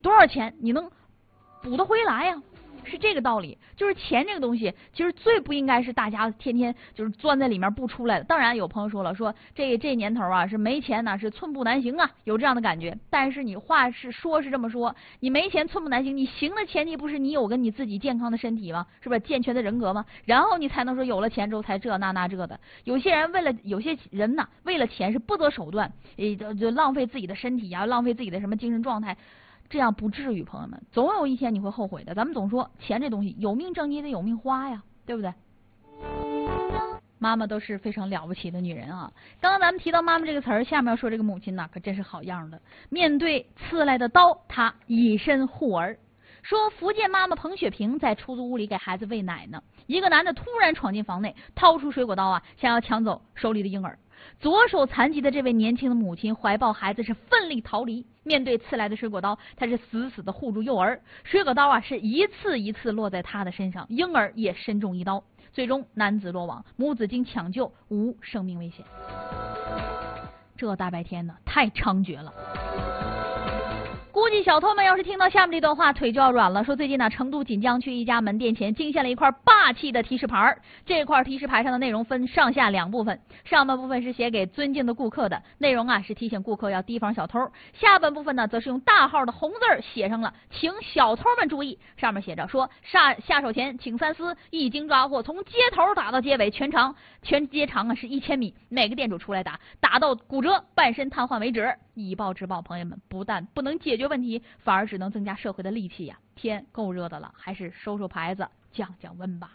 多少钱你能补得回来呀？是这个道理，就是钱这个东西，其实最不应该是大家天天就是钻在里面不出来的。当然，有朋友说了，说这年头啊，是没钱呐，是寸步难行啊，有这样的感觉。但是你话是这么说，你没钱寸步难行，你行的前提不是你有个你自己健康的身体吗？是不是健全的人格吗？然后你才能说有了钱之后才这那这的。有些人呐，为了钱是不择手段，就浪费自己的身体呀，浪费自己的什么精神状态。这样不至于，朋友们，总有一天你会后悔的。咱们总说钱这东西有命挣，你也得有命花呀，对不对？妈妈都是非常了不起的女人啊。刚刚咱们提到妈妈这个词儿，下面要说这个母亲呢，可真是好样的。面对刺来的刀，她以身护儿。说福建妈妈彭雪萍在出租屋里给孩子喂奶呢，一个男的突然闯进房内，掏出水果刀啊，想要抢走手里的婴儿。左手残疾的这位年轻的母亲怀抱孩子是奋力逃离，面对刺来的水果刀，她是死死的护住幼儿。水果刀啊是一次一次落在她的身上，婴儿也身中一刀，最终男子落网，母子经抢救无生命危险。这大白天的太猖獗了。估计小偷们要是听到下面这段话，腿就要软了。说最近呢，成都锦江区一家门店前惊现了一块霸气的提示牌。这块提示牌上的内容分上下两部分，上半部分是写给尊敬的顾客的，内容啊是提醒顾客要提防小偷；下半部分呢，则是用大号的红字写上了请小偷们注意。上面写着说下手前请三思，一经抓获，从街头打到街尾，全街长啊是1000米，每个店主出来打到骨折、半身瘫痪为止。以暴制暴，朋友们，不但不能解决问题，反而只能增加社会的戾气呀！天够热的了，还是收收牌子，降降温吧。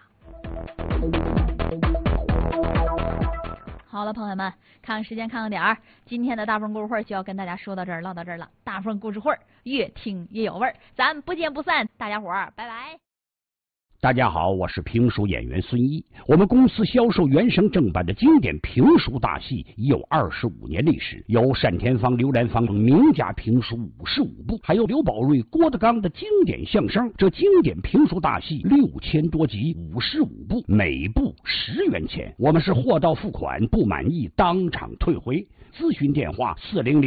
好了，朋友们，看时间，看个点儿，今天的大风故事会就要跟大家说到这儿，唠到这儿了。大风故事会越听越有味儿，咱不见不散，大家伙儿拜拜。 大家好，我是评书演员孙一。我们公司销售原声正版的经典评书大戏已有25年历史，有单田芳、刘兰芳等名家评书55部，还有刘宝瑞、郭德纲的经典相声。这经典评书大戏6000多集，55部，每部10元钱。我们是货到付款，不满意当场退回。咨询电话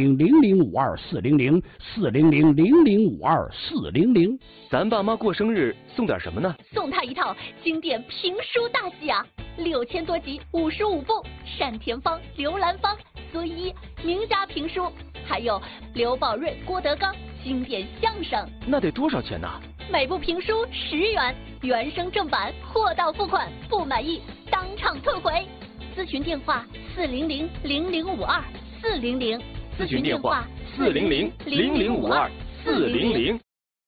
400-0052-400，400-0052-400。 咱爸妈过生日送点什么呢？ 送他一套经典评书大戏啊，6000多集，55部，单田芳、刘兰芳、孙一名家评书，还有刘宝瑞、郭德纲经典相声。 那得多少钱呢？ 每部评书10元，原声正版，货到付款，不满意当场退回。咨询电话400-0052-400， 咨询电话400-0052-400。